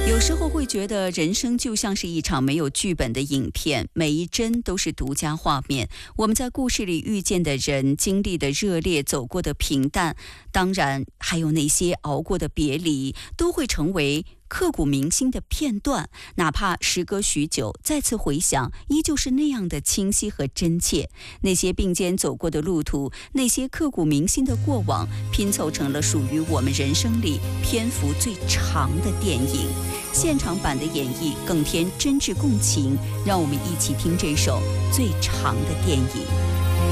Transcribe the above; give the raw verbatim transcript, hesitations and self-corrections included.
有时候会觉得人生就像是一场没有剧本的影片，每一帧都是独家画面。我们在故事里遇见的人，经历的热烈，走过的平淡，当然还有那些熬过的别离，都会成为刻骨铭心的片段。哪怕时隔许久，再次回想，依旧是那样的清晰和真切。那些并肩走过的路途，那些刻骨铭心的过往，拼凑成了属于我们人生里篇幅最长的电影。现场版的演绎更添真挚共情，让我们一起听这首最长的电影。